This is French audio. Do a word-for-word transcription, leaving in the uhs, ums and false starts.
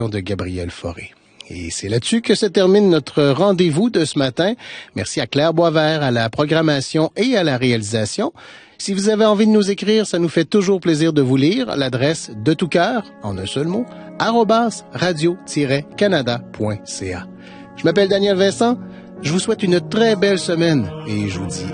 de Gabriel Fauré. Et c'est là-dessus que se termine notre rendez-vous de ce matin. Merci à Claire Boisvert à la programmation et à la réalisation. Si vous avez envie de nous écrire, ça nous fait toujours plaisir de vous lire. L'adresse de tout cœur, en un seul mot, arobase radio tiret canada point c a. Je m'appelle Daniel Vincent. Je vous souhaite une très belle semaine et je vous dis